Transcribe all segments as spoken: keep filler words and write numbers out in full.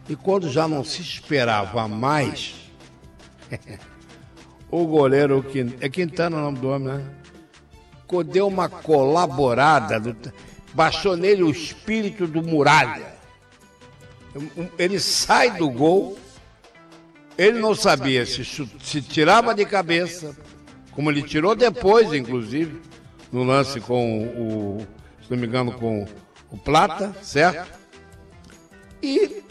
E quando já não se esperava mais, o goleiro, é Quintana o nome do homem, né? Deu uma colaborada, do, baixou nele o espírito do Muralha. Ele sai do gol, ele não sabia se, se tirava de cabeça, como ele tirou depois, inclusive, no lance com o, se não me engano, com o Plata, certo? E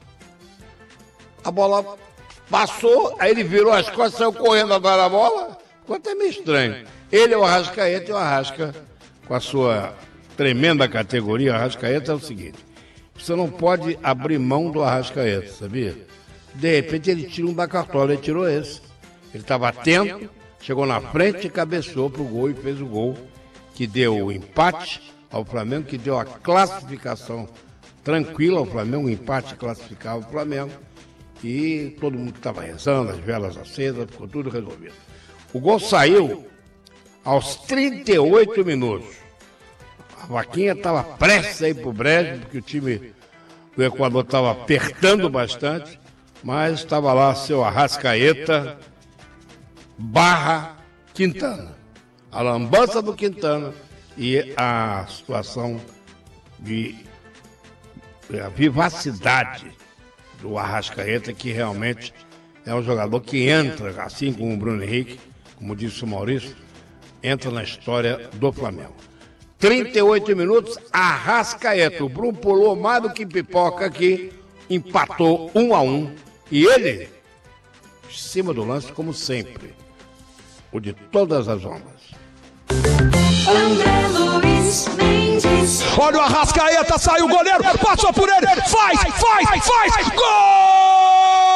a bola passou, aí ele virou as costas, saiu correndo atrás da bola, ficou até meio estranho. Ele é o Arrascaeta e o Arrasca, com a sua tremenda categoria, o Arrascaeta é o seguinte, você não pode abrir mão do Arrascaeta, sabia? De repente ele tira um da cartola, ele tirou esse. Ele estava atento, chegou na frente e cabeceou para o gol e fez o gol que deu o empate ao Flamengo, que deu a classificação tranquila ao Flamengo, um empate classificava o Flamengo. E todo mundo estava rezando, as velas acesas, ficou tudo resolvido. O gol saiu aos trinta e oito minutos. A vaquinha estava prestes a ir para o brejo, porque o time do Equador estava apertando bastante, mas estava lá seu Arrascaeta barra Quintana. A lambança do Quintana e a situação de a vivacidade do Arrascaeta, que realmente é um jogador que entra, assim como o Bruno Henrique, como disse o Maurício, entra na história do Flamengo. trinta e oito minutos, Arrascaeta. O Bruno pulou mais do que pipoca aqui, empatou um a um. E ele, em cima do lance, como sempre, o de todas as ondas. André Luiz Mendes. Olha o Arrascaeta, saiu o goleiro, passou por ele, faz, faz, faz, gol!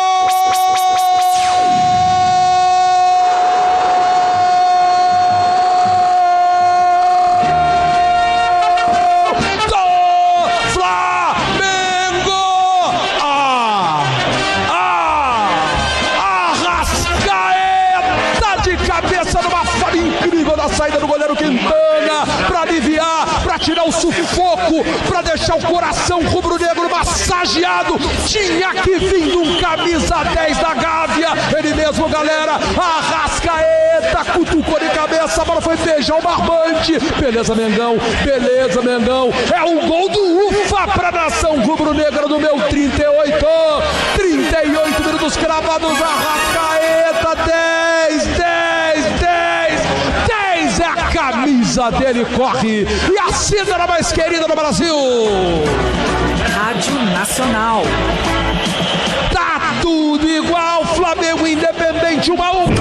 Saída do goleiro Quintana para aliviar, para tirar o sufoco, para deixar o coração rubro-negro massageado. Tinha que vir um camisa dez da Gávea, ele mesmo, galera. Arrascaeta cutucou de cabeça, a bola foi beijar o barbante. Beleza, Mengão, beleza, Mengão. É um gol do Ufa para a nação rubro-negra do meu trinta e oito. trinta e oito minutos cravados, Arrascaeta, dez, dez, dez. É a camisa dele, corre e a cidadã mais querida do Brasil. Rádio Nacional. Tá tudo igual, Flamengo Independente, uma a um.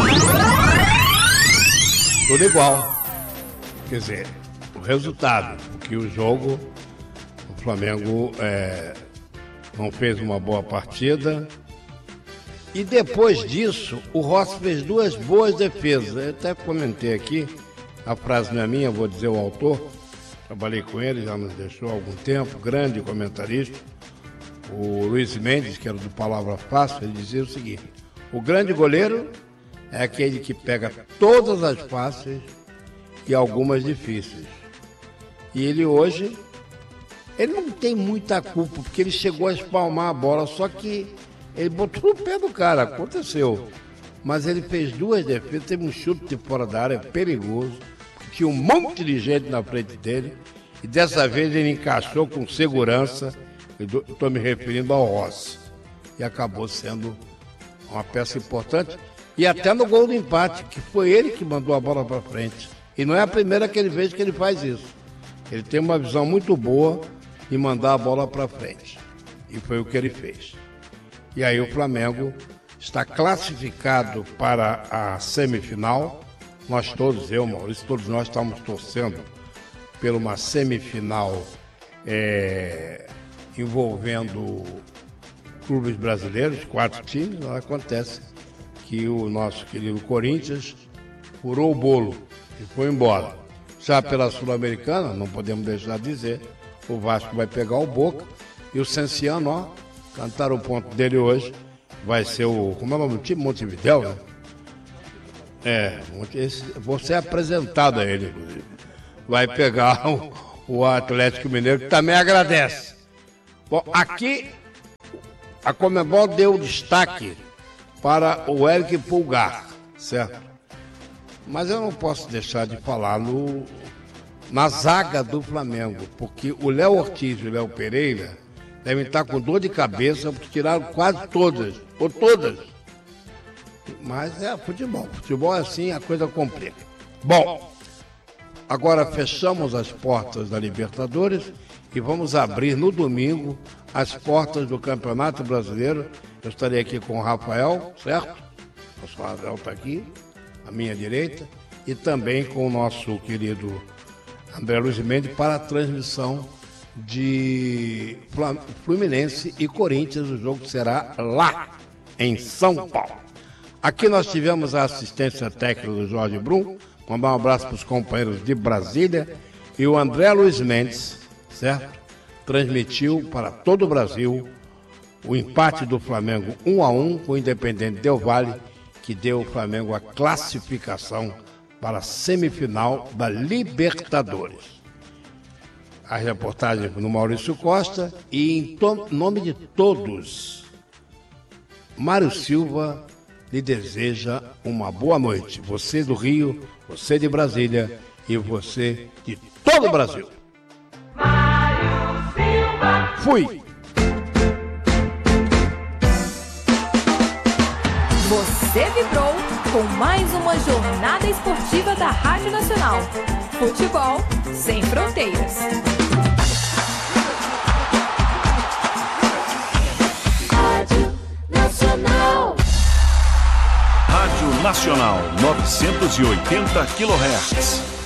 Tudo igual. Quer dizer, o resultado, porque o jogo, o Flamengo é, não fez uma boa partida. E depois disso, o Rossi fez duas boas defesas. Eu até comentei aqui. A frase não é minha, vou dizer o autor. Trabalhei com ele, já nos deixou há algum tempo, grande comentarista. O Luiz Mendes, que era do Palavra Fácil, ele dizia o seguinte: o grande goleiro é aquele que pega todas as fáceis e algumas difíceis. E ele hoje, ele não tem muita culpa, porque ele chegou a espalmar a bola, só que ele botou no pé do cara, aconteceu. Mas ele fez duas defesas, teve um chute de fora da área perigoso, tinha um monte de gente na frente dele, e dessa vez ele encaixou com segurança, estou me referindo ao Rossi, e acabou sendo uma peça importante, e até no gol do empate, que foi ele que mandou a bola para frente. E não é a primeira que ele vez que ele faz isso. Ele tem uma visão muito boa de mandar a bola para frente, e foi o que ele fez. E aí o Flamengo está classificado para a semifinal. Nós todos, eu, Maurício, todos nós estamos torcendo por uma semifinal é, envolvendo clubes brasileiros, quatro times. Não acontece que o nosso querido Corinthians furou o bolo e foi embora. Já pela Sul-Americana, não podemos deixar de dizer, o Vasco vai pegar o Boca e o Cenciano, ó, cantaram o ponto dele hoje. Vai ser o, como é o nome do time? Montevidéu, né? É, esse, vou ser apresentado a ele, inclusive. Vai pegar o, o Atlético Mineiro, que também agradece. Bom, aqui a Conmebol deu destaque para o Eric Pulgar, certo? Mas eu não posso deixar de falar no, na zaga do Flamengo, porque o Léo Ortiz e o Léo Pereira devem estar com dor de cabeça porque tiraram quase todas, ou todas. Mas é futebol, futebol é assim, a coisa complica. Bom, agora fechamos as portas da Libertadores e vamos abrir no domingo as portas do Campeonato Brasileiro. Eu estarei aqui com o Rafael, certo? O nosso Rafael está aqui, à minha direita, e também com o nosso querido André Luiz Mendes para a transmissão de Fluminense e Corinthians. O jogo será lá, em São Paulo. Aqui nós tivemos a assistência técnica do Jorge Brum. Mandar um abraço para os companheiros de Brasília. E o André Luiz Mendes, certo? Transmitiu para todo o Brasil o empate do Flamengo um a um com o Independente Del Valle, que deu ao Flamengo a classificação para a semifinal da Libertadores. A reportagem no Maurício Costa e em to- nome de todos, Mário Silva lhe deseja uma boa noite. Você do Rio, você de Brasília e você de todo o Brasil. Mário Silva. Fui! Você vibrou com mais uma jornada esportiva da Rádio Nacional. Futebol sem fronteiras. Rádio Nacional. Rádio Nacional, novecentos e oitenta quilohertz.